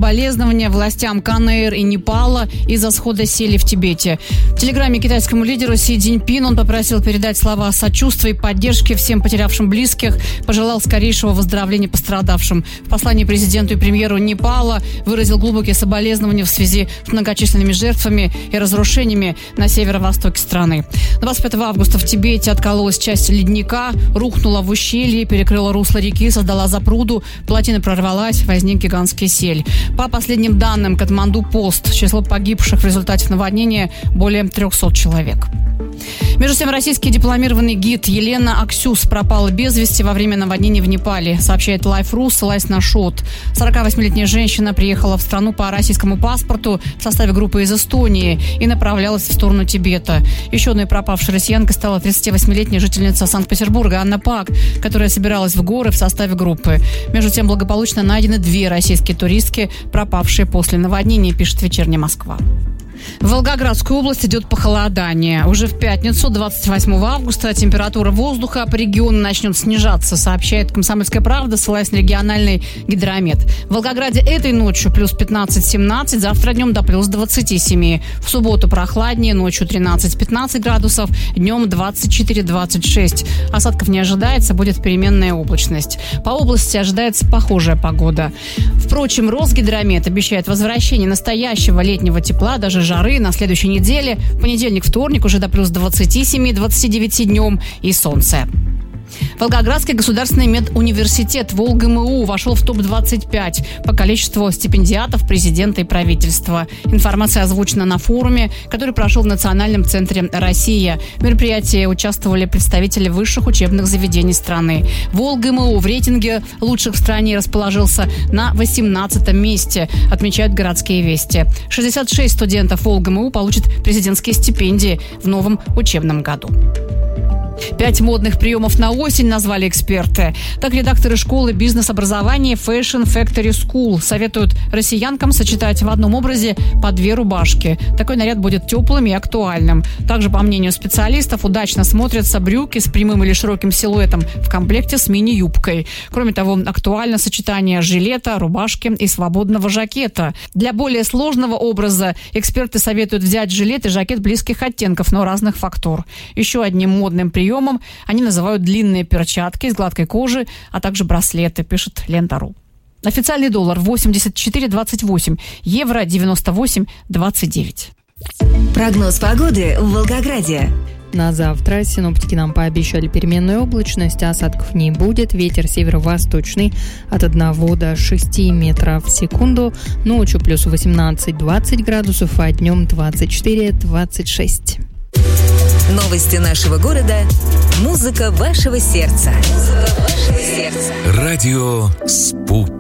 соболезнования властям КНР и Непала из-за схода сели в Тибете. В телеграме китайскому лидеру Си Цзиньпин он попросил передать слова сочувствия и поддержки всем потерявшим близких, пожелал скорейшего выздоровления пострадавшим. В послании президенту и премьеру Непала выразил глубокие соболезнования в связи с многочисленными жертвами и разрушениями на северо-востоке страны. 25 августа в Тибете откололась часть ледника, рухнула в ущелье, перекрыла русло реки, создала запруду, плотина прорвалась, возник гигантский сель. По последним данным Катманду-Пост, число погибших в результате наводнения более 300 человек. Между тем, российский дипломированный гид Елена Аксюс пропала без вести во время наводнения в Непале, сообщает Life.ru, ссылаясь на ШОТ. 48-летняя женщина приехала в страну по российскому паспорту в составе группы из Эстонии и направлялась в сторону Тибета. Еще одной пропавшей россиянкой стала 38-летняя жительница Санкт-Петербурга Анна Пак, которая собиралась в горы в составе группы. Между тем, благополучно найдены 2 российские туристки, пропавшие после наводнения, пишет «Вечерняя Москва». В Волгоградской области идет похолодание. Уже в пятницу, 28 августа, температура воздуха по региону начнет снижаться, сообщает «Комсомольская правда», ссылаясь на региональный гидромет. В Волгограде этой ночью плюс 15-17, завтра днем до плюс 27. В субботу прохладнее, ночью 13-15 градусов, днем 24-26. Осадков не ожидается, будет переменная облачность. По области ожидается похожая погода. Впрочем, Росгидромет обещает возвращение настоящего летнего тепла, даже жары на следующей неделе. В понедельник, вторник уже до плюс 27-29 днем и солнце. Волгоградский государственный медуниверситет ВолГМУ вошел в топ-25 по количеству стипендиатов президента и правительства. Информация озвучена на форуме, который прошел в Национальном центре «Россия». В мероприятии участвовали представители высших учебных заведений страны. ВолГМУ в рейтинге лучших в стране расположился на 18-м месте, отмечают «Городские вести». 66 студентов ВолГМУ получат президентские стипендии в новом учебном году. 5 модных приемов на осень назвали эксперты. Так редакторы школы бизнес-образования Fashion Factory School советуют россиянкам сочетать в одном образе по 2 рубашки. Такой наряд будет теплым и актуальным. Также, по мнению специалистов, удачно смотрятся брюки с прямым или широким силуэтом в комплекте с мини-юбкой. Кроме того, актуально сочетание жилета, рубашки и свободного жакета. Для более сложного образа эксперты советуют взять жилет и жакет близких оттенков, но разных фактур. Еще одним модным приемом они называют длинные перчатки из гладкой кожи, а также браслеты, пишет Лента.ру. Официальный доллар 84.28, евро 98.29. Прогноз погоды в Волгограде. На завтра синоптики нам пообещали переменную облачность, осадков не будет. Ветер северо-восточный от 1 до 6 метров в секунду. Ночью плюс 18-20 градусов, а днем 24-26. Новости нашего города. Музыка вашего сердца. Радио «Спутник».